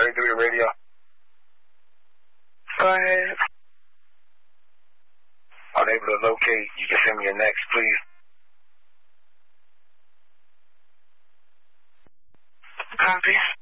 33 radio. Go ahead. Unable to locate. You can send me your next, please. Copy.